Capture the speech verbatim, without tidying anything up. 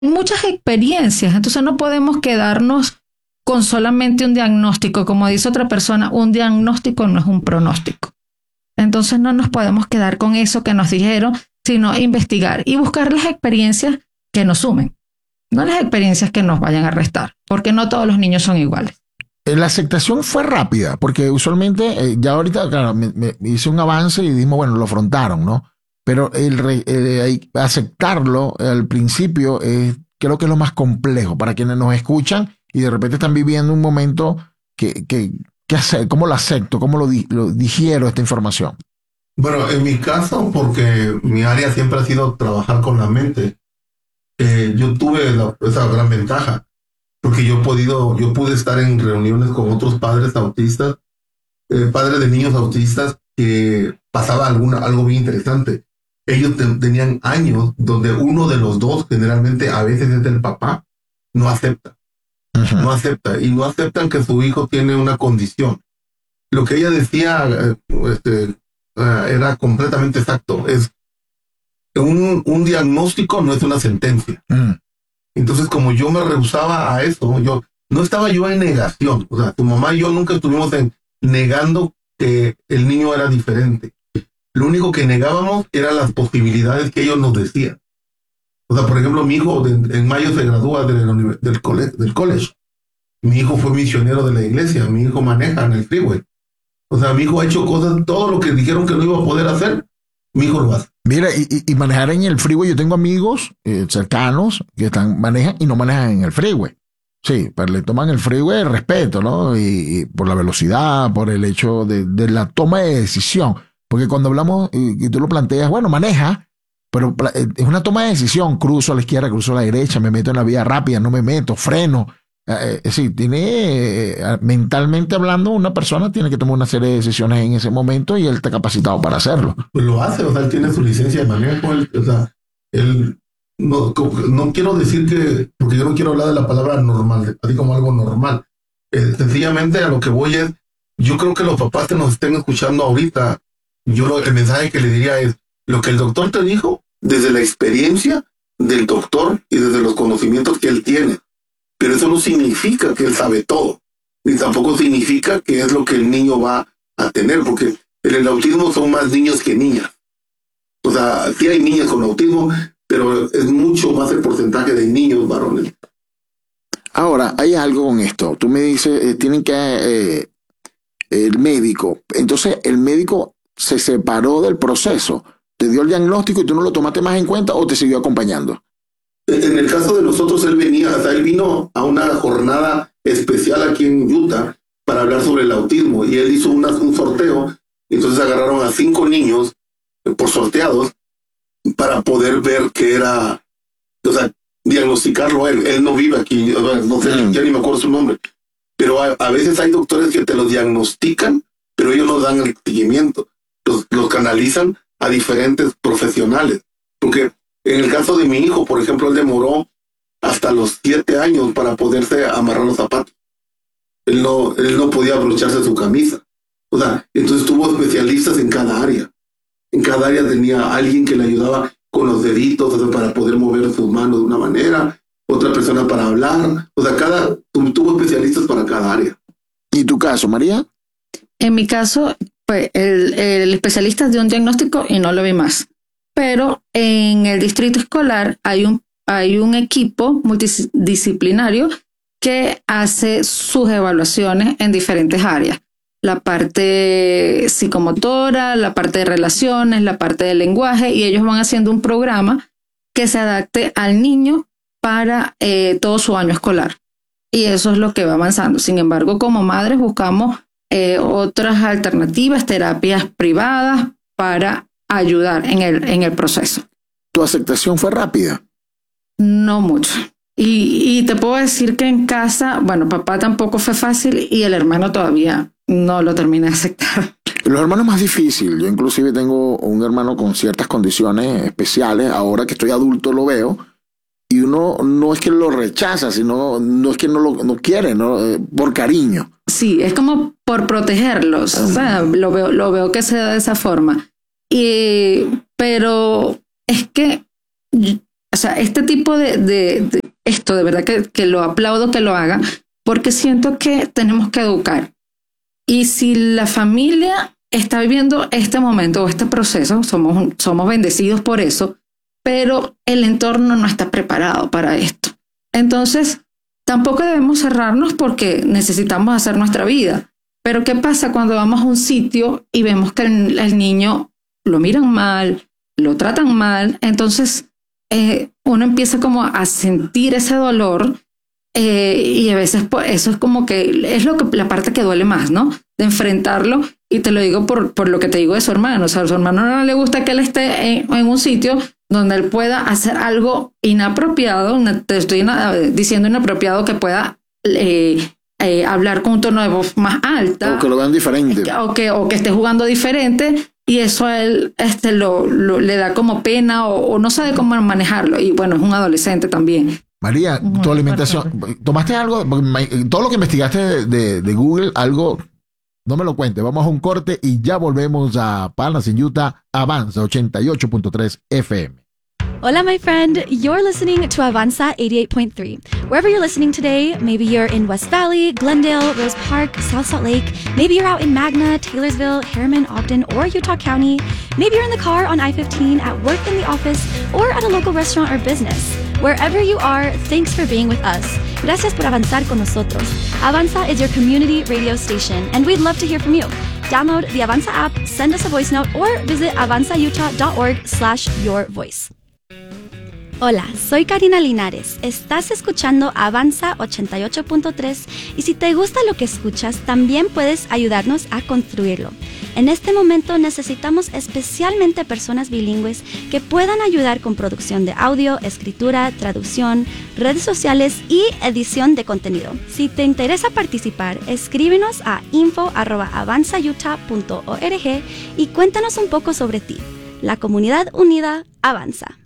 muchas experiencias, entonces no podemos quedarnos con solamente un diagnóstico. Como dice otra persona, un diagnóstico no es un pronóstico. Entonces no nos podemos quedar con eso que nos dijeron, sino investigar y buscar las experiencias que nos sumen, no las experiencias que nos vayan a restar, porque no todos los niños son iguales. La aceptación fue rápida, porque usualmente, eh, ya ahorita, claro, me, me hice un avance y dijimos, bueno, lo afrontaron, ¿no? Pero el, el aceptarlo al principio eh, creo que es lo más complejo para quienes nos escuchan y de repente están viviendo un momento que, que, que hacer, ¿cómo lo acepto? ¿Cómo lo, di, lo digiero esta información? Bueno, en mi caso, porque mi área siempre ha sido trabajar con la mente, eh, yo tuve la, esa gran ventaja, porque yo he podido, yo pude estar en reuniones con otros padres autistas, eh, padres de niños autistas, que pasaba alguna, algo bien interesante. Ellos te, tenían años donde uno de los dos, generalmente a veces es el papá, no acepta. Uh-huh. No acepta. Y no aceptan que su hijo tiene una condición. Lo que ella decía eh, este, uh, era completamente exacto. Es un, un diagnóstico no es una sentencia. Uh-huh. Entonces, como yo me rehusaba a eso, yo no estaba yo en negación. O sea, tu mamá y yo nunca estuvimos en, negando que el niño era diferente. Lo único que negábamos eran las posibilidades que ellos nos decían. O sea, por ejemplo, mi hijo de, en mayo se gradúa de la, del, college, del college. Mi hijo fue misionero de la iglesia. Mi hijo maneja en el freeway. O sea, mi hijo ha hecho cosas, todo lo que dijeron que no iba a poder hacer, mi hijo lo hace. Mira, y, y manejar en el freeway, yo tengo amigos eh, cercanos que están, manejan y no manejan en el freeway. Sí, pero le toman el freeway el respeto, ¿no? Y, y por la velocidad, por el hecho de, de la toma de decisión. Porque cuando hablamos, y, y tú lo planteas, bueno, maneja, pero es una toma de decisión. Cruzo a la izquierda, cruzo a la derecha, me meto en la vía rápida, no me meto, freno. Eh, es decir, tiene, eh, mentalmente hablando, una persona tiene que tomar una serie de decisiones en ese momento y él está capacitado para hacerlo. Pues lo hace, o sea, él tiene su licencia de manejo, él, o sea, él, no, no quiero decir que, porque yo no quiero hablar de la palabra normal, así como algo normal. Eh, sencillamente a lo que voy es, yo creo que los papás que nos estén escuchando ahorita, yo lo, el mensaje que le diría es, lo que el doctor te dijo, desde la experiencia del doctor y desde los conocimientos que él tiene. Pero eso no significa que él sabe todo, ni tampoco significa que es lo que el niño va a tener, porque en el autismo son más niños que niñas. O sea, sí hay niñas con autismo, pero es mucho más el porcentaje de niños varones. Ahora, hay algo con esto. Tú me dices, eh, tienen que... Eh, el médico. Entonces, el médico se separó del proceso, te dio el diagnóstico y tú no lo tomaste más en cuenta o te siguió acompañando. En el caso de nosotros, él venía, o sea, él vino a una jornada especial aquí en Utah para hablar sobre el autismo y él hizo una, un sorteo. Entonces agarraron a cinco niños por sorteados para poder ver qué era, o sea, diagnosticarlo a él. Él no vive aquí, no sé, mm. ya ni me acuerdo su nombre. Pero a, a veces hay doctores que te los diagnostican, pero ellos no dan el seguimiento. Los, los canalizan a diferentes profesionales. Porque en el caso de mi hijo, por ejemplo, él demoró hasta los siete años para poderse amarrar los zapatos. Él no, él no podía abrocharse su camisa. O sea, entonces tuvo especialistas en cada área. En cada área tenía alguien que le ayudaba con los deditos, o sea, para poder mover sus manos de una manera, otra persona para hablar. O sea, cada tuvo especialistas para cada área. ¿Y tu caso, María? En mi caso, pues, el, el especialista dio un diagnóstico y no lo vi más. Pero en el distrito escolar hay un, hay un equipo multidisciplinario que hace sus evaluaciones en diferentes áreas. La parte psicomotora, la parte de relaciones, la parte de lenguaje, y ellos van haciendo un programa que se adapte al niño para eh, todo su año escolar. Y eso es lo que va avanzando. Sin embargo, como madres buscamos eh, otras alternativas, terapias privadas para ayudar en el, en el proceso. ¿Tu aceptación fue rápida? No mucho. Y, y te puedo decir que en casa, bueno, papá tampoco fue fácil y el hermano todavía no lo terminé de aceptar. Los hermanos más difícil. Yo inclusive tengo un hermano con ciertas condiciones especiales. Ahora que estoy adulto lo veo. Y uno no es que lo rechaza, sino no es que no lo no quiere, ¿no? Eh, por cariño. Sí, es como por protegerlos. Uh-huh. O sea, lo veo, lo veo que se da de esa forma. Y, pero es que o sea, este tipo de, de, de esto, de verdad que, que lo aplaudo que lo hagan, porque siento que tenemos que educar. Y si la familia está viviendo este momento o este proceso, somos, somos bendecidos por eso, pero el entorno no está preparado para esto. Entonces, tampoco debemos cerrarnos porque necesitamos hacer nuestra vida. Pero ¿qué pasa cuando vamos a un sitio y vemos que el, el niño lo miran mal, lo tratan mal? Entonces, eh, uno empieza como a sentir ese dolor eh, y a veces pues, eso es como que es lo que, la parte que duele más, ¿no? De enfrentarlo. Y te lo digo por, por lo que te digo de su hermano. O sea, a su hermano no le gusta que él esté en, en un sitio donde él pueda hacer algo inapropiado. Te estoy diciendo inapropiado, que pueda eh, eh, hablar con un tono de voz más alta. O que lo vean diferente. O que, o que esté jugando diferente. Y eso a él este, lo, lo, le da como pena o, o no sabe cómo manejarlo. Y bueno, es un adolescente también. María, Muy tu alimentación, fuerte. ¿Tomaste algo? Todo lo que investigaste de, de, de Google, algo... No me lo cuente, vamos a un corte y ya volvemos a Panas en Utah, Avanza ochenta y ocho punto tres F M. Hola, my friend. You're listening to Avanza eighty-eight point three. Wherever you're listening today, maybe you're in West Valley, Glendale, Rose Park, South Salt Lake. Maybe you're out in Magna, Taylorsville, Harriman, Ogden, or Utah County. Maybe you're in the car on I fifteen, at work in the office, or at a local restaurant or business. Wherever you are, thanks for being with us. Gracias por avanzar con nosotros. Avanza is your community radio station, and we'd love to hear from you. Download the Avanza app, send us a voice note, or visit avanzautah.org slash your voice. Hola, soy Karina Linares. Estás escuchando Avanza ochenta y ocho punto tres y si te gusta lo que escuchas, también puedes ayudarnos a construirlo. En este momento necesitamos especialmente personas bilingües que puedan ayudar con producción de audio, escritura, traducción, redes sociales y edición de contenido. Si te interesa participar, escríbenos a info arroba avanzautah punto org y cuéntanos un poco sobre ti. La comunidad unida avanza.